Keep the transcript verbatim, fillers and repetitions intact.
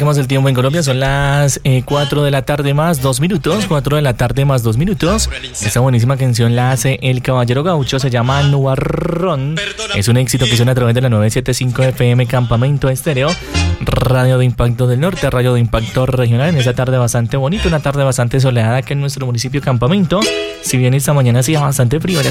Chequemos el tiempo en Colombia, son las eh, cuatro de la tarde más dos minutos, cuatro de la tarde más dos minutos. Esta buenísima canción la hace El Caballero Gaucho, se llama Nubarrón. Es un éxito que suena a través de la novecientos setenta y cinco F M Campamento Estéreo, Radio de Impacto del Norte, Radio de Impacto Regional, en esa tarde bastante bonita, una tarde bastante soleada aquí en nuestro municipio Campamento. Si bien esta mañana hacía bastante frío, ya